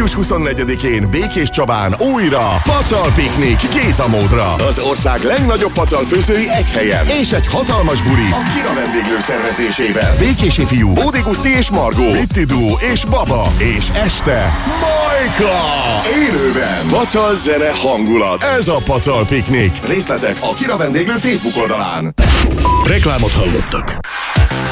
Július 24-én Békés Csabán újra pacal piknik Gézamódra. Az ország legnagyobb pacal főzői egy helyen. És egy hatalmas buli a Kira vendéglő szervezésével. Békési fiú, Bódi Guszti és Margó, Pitti Dú és Baba. És este Majka! Élőben! Pacal zene hangulat. Ez a pacal piknik. Részletek a Kira vendéglő Facebook oldalán. Reklámot hallottak.